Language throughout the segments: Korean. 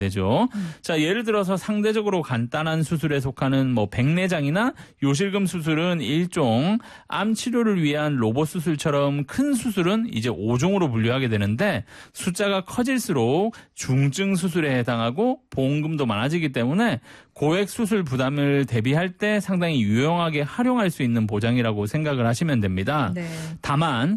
되죠. 자, 예를 들어서 상대적으로 간단한 수술에 속하는 백내장이나 요실금 수술은 1종, 암 치료를 위한 로봇 수술처럼 큰 수술은 이제 5종으로 분류하게 되는데 숫자가 커질수록 중증 수술에 해당하고 보험금도 많아지기 때문에 고액 수술 부담을 대비할 때 상당히 유용하게 활용할 수 있는 보장이라고 생각을 하시면 됩니다. 네. 다만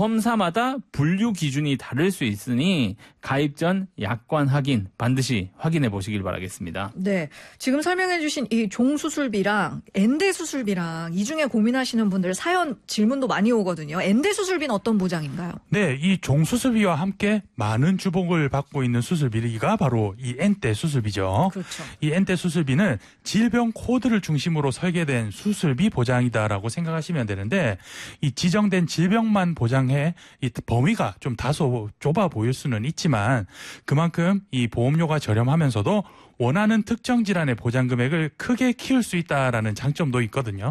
보험사마다 분류 기준이 다를 수 있으니 가입 전 약관 확인 반드시 확인해 보시길 바라겠습니다. 네, 지금 설명해 주신 이 종수술비랑 엔대 수술비랑 이 중에 고민하시는 분들 사연 질문도 많이 오거든요. 엔대 수술비는 어떤 보장인가요? 네, 이 종수술비와 함께 많은 주복을 받고 있는 수술비가 바로 이 엔대 수술비죠. 그렇죠. 이 엔대 수술비는 질병 코드를 중심으로 설계된 수술비 보장이다라고 생각하시면 되는데 이 지정된 질병만 보장해 이 범위가 좀 다소 좁아 보일 수는 있지만 그만큼 이 보험료가 저렴하면서도 원하는 특정 질환의 보장 금액을 크게 키울 수 있다라는 장점도 있거든요.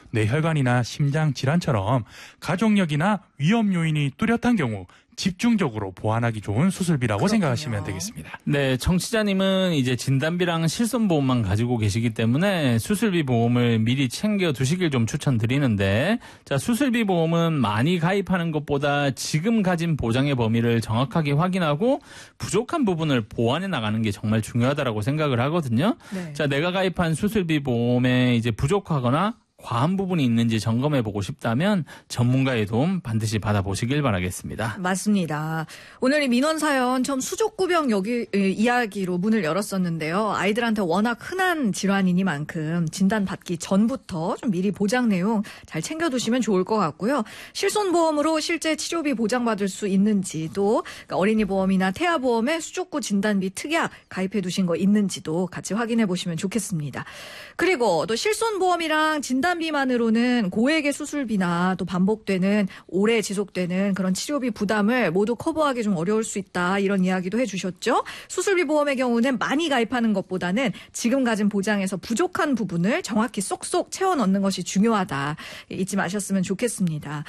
뇌혈관이나 심장 질환처럼 가족력이나 위험 요인이 뚜렷한 경우 집중적으로 보완하기 좋은 수술비라고 그렇군요. 생각하시면 되겠습니다. 네, 청취자님은 이제 진단비랑 실손보험만 가지고 계시기 때문에 수술비 보험을 미리 챙겨 두시길 좀 추천드리는데, 자, 수술비 보험은 많이 가입하는 것보다 지금 가진 보장의 범위를 정확하게 확인하고 부족한 부분을 보완해 나가는 게 정말 중요하다라고 생각을 하거든요. 네. 자, 내가 가입한 수술비 보험에 이제 부족하거나 과한 부분이 있는지 점검해보고 싶다면 전문가의 도움 반드시 받아보시길 바라겠습니다. 맞습니다. 오늘 이 민원 사연 처음 수족구병 이야기로 문을 열었었는데요. 아이들한테 워낙 흔한 질환이니만큼 진단받기 전부터 좀 미리 보장 내용 잘 챙겨두시면 좋을 것 같고요. 실손보험으로 실제 치료비 보장받을 수 있는지도, 그러니까 어린이보험이나 태아보험에 수족구 진단비 특약 가입해두신 거 있는지도 같이 확인해보시면 좋겠습니다. 그리고 또 실손보험이랑 진단비만으로는 고액의 수술비나 또 반복되는 오래 지속되는 그런 치료비 부담을 모두 커버하기 좀 어려울 수 있다, 이런 이야기도 해주셨죠. 수술비 보험의 경우는 많이 가입하는 것보다는 지금 가진 보장에서 부족한 부분을 정확히 쏙쏙 채워 넣는 것이 중요하다, 잊지 마셨으면 좋겠습니다.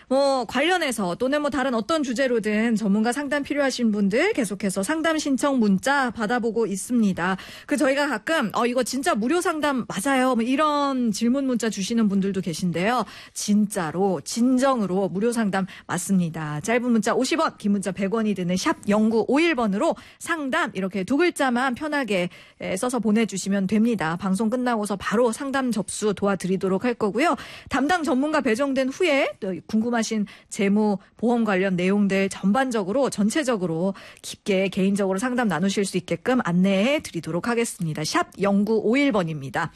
관련해서 또는 다른 어떤 주제로든 전문가 상담 필요하신 분들 계속해서 상담 신청 문자 받아보고 있습니다. 저희가 가끔 이거 진짜 무료 상담 맞아요, 이런 질문 문자 주시는 분들도 계신데요. 진짜로 진정으로 무료 상담 맞습니다. 짧은 문자 50원, 긴 문자 100원이 드는 샵 0951번으로 상담 이렇게 두 글자만 편하게 써서 보내주시면 됩니다. 방송 끝나고서 바로 상담 접수 도와드리도록 할 거고요. 담당 전문가 배정된 후에 또 궁금하신 재무, 보험 관련 내용들 전반적으로 전체적으로 깊게 개인적으로 상담 나누실 수 있게끔 안내해 드리도록 하겠습니다. 샵 0951번입니다.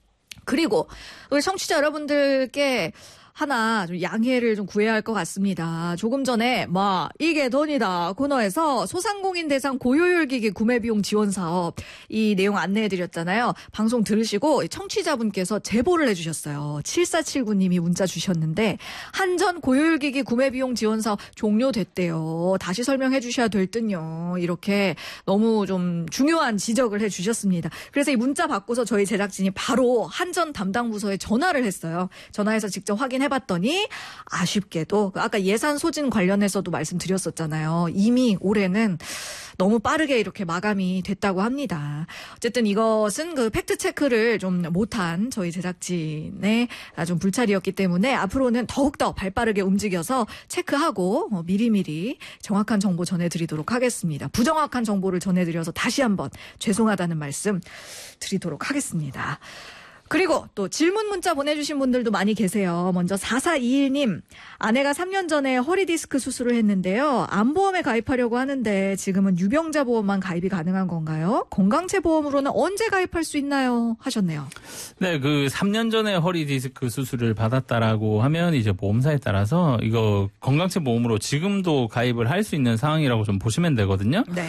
그리고 우리 청취자 여러분들께 하나 좀 양해를 좀 구해야 할 것 같습니다. 조금 전에 이게 돈이다 코너에서 소상공인 대상 고효율 기기 구매 비용 지원 사업 이 내용 안내해드렸잖아요. 방송 들으시고 청취자분께서 제보를 해주셨어요. 7479님이 문자 주셨는데 한전 고효율 기기 구매 비용 지원 사업 종료됐대요. 다시 설명해 주셔야 될 듯요. 이렇게 너무 좀 중요한 지적을 해주셨습니다. 그래서 이 문자 받고서 저희 제작진이 바로 한전 담당 부서에 전화를 했어요. 전화해서 직접 확인해봤더니 아쉽게도 아까 예산 소진 관련해서도 말씀드렸었잖아요. 이미 올해는 너무 빠르게 이렇게 마감이 됐다고 합니다. 어쨌든 이것은 팩트 체크를 좀 못한 저희 제작진의 좀 불찰이었기 때문에 앞으로는 더욱더 발빠르게 움직여서 체크하고 미리미리 정확한 정보 전해드리도록 하겠습니다. 부정확한 정보를 전해드려서 다시 한번 죄송하다는 말씀 드리도록 하겠습니다. 그리고 또 질문 문자 보내주신 분들도 많이 계세요. 먼저 4421님, 아내가 3년 전에 허리 디스크 수술을 했는데요. 암보험에 가입하려고 하는데 지금은 유병자 보험만 가입이 가능한 건가요? 건강체 보험으로는 언제 가입할 수 있나요? 하셨네요. 네, 3년 전에 허리 디스크 수술을 받았다라고 하면 이제 보험사에 따라서 이거 건강체 보험으로 지금도 가입을 할 수 있는 상황이라고 좀 보시면 되거든요. 네.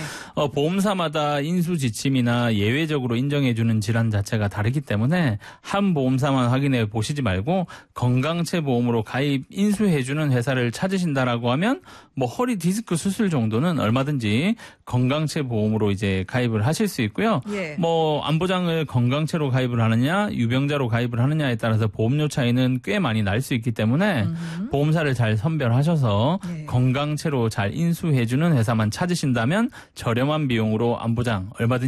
보험사마다 인수 지침이나 예외적으로 인정해주는 질환 자체가 다르기 때문에 한 보험사만 확인해 보시지 말고 건강체 보험으로 가입 인수해주는 회사를 찾으신다라고 하면 허리 디스크 수술 정도는 얼마든지 건강체 보험으로 이제 가입을 하실 수 있고요. 예. 암보장을 건강체로 가입을 하느냐 유병자로 가입을 하느냐에 따라서 보험료 차이는 꽤 많이 날 수 있기 때문에 보험사를 잘 선별하셔서 예. 건강체로 잘 인수해주는 회사만 찾으신다면 저렴한 비용으로 암보장 얼마든지